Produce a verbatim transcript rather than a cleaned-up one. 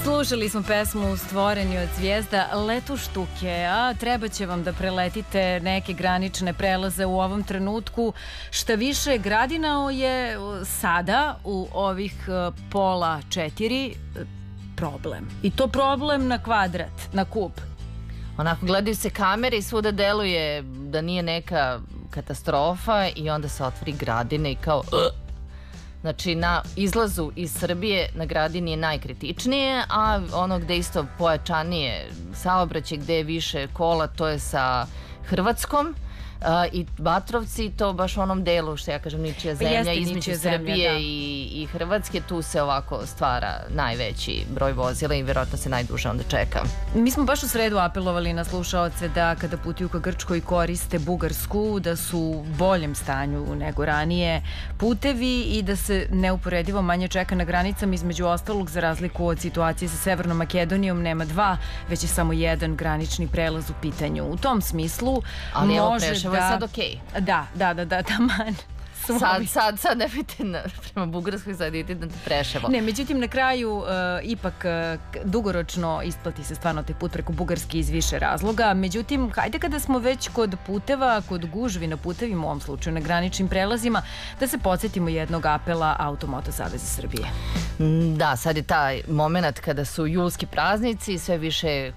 Slušali smo pesmu Stvoreni od zvijezda Letuštuke, a treba će vam da preletite neke granične prelaze u ovom trenutku. Šta više, Gradinao je sada u ovih pola četiri problem. I to problem na kvadrat, na kub. Onako, gledaju se kamere i svuda deluje da nije neka katastrofa i onda se otvori Gradina i kao... Znači, na izlazu iz Srbije na Gradini je najkritičnije, a ono gde isto pojačanije saobraćaj, gde je više kola, to je sa Hrvatskom. Uh, i Batrovci, to baš u onom delu, što ja kažem, ničija zemlja, Jeste između ničija Srbije zemlja, da. i, i Hrvatske, tu se ovako stvara najveći broj vozila i vjerojatno se najduže onda čeka. Mi smo baš u sredu apelovali na slušaoce da kada putuju ka Grčkoj koriste Bugarsku, da su u boljem stanju nego ranije putevi i da se neuporedivo manje čeka na granicama, između ostalog, za razliku od situacije sa Severnom Makedonijom, nema dva, već je samo jedan granični prelaz u pitanju. U tom smislu ali može evo, da... je sad okej. Da, da, da, da, taman. Sad, sad, sad ne vidite na, prema Bugarskoj, sad idete na Preševo. Ne, međutim, na kraju uh, ipak uh, dugoročno isplati se stvarno taj put preko Bugarske iz više razloga. Međutim, hajde kada smo već kod puteva, kod gužvi na putevima, u ovom slučaju na graničnim prelazima, da se podsjetimo jednog apela Automoto Saveza Srbije. Da, sad je taj moment kada su julski praznici, sve više